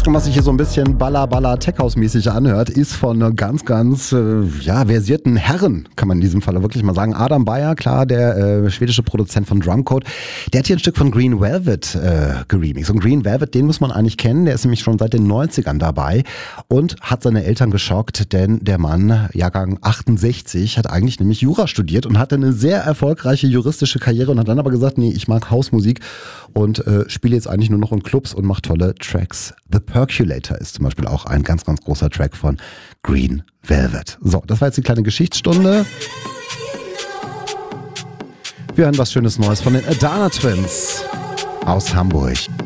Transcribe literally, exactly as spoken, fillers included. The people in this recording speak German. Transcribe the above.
Was sich hier so ein bisschen Baller-Baller-Tech-House-mäßig anhört, ist von ganz, ganz äh, ja, versierten Herren, kann man in diesem Fall wirklich mal sagen. Adam Beyer, klar, der äh, schwedische Produzent von Drumcode, der hat hier ein Stück von Green Velvet äh, geremixed. Und Green Velvet, den muss man eigentlich kennen, der ist nämlich schon seit den neunzigern dabei und hat seine Eltern geschockt, denn der Mann, Jahrgang achtundsechzig, hat eigentlich nämlich Jura studiert und hatte eine sehr erfolgreiche juristische Karriere und hat dann aber gesagt, nee, ich mag Hausmusik und äh, spiele jetzt eigentlich nur noch in Clubs und mache tolle Tracks. The Percolator ist zum Beispiel auch ein ganz, ganz großer Track von Green Velvet. So, das war jetzt die kleine Geschichtsstunde. Wir hören was Schönes Neues von den Adana Twins aus Hamburg.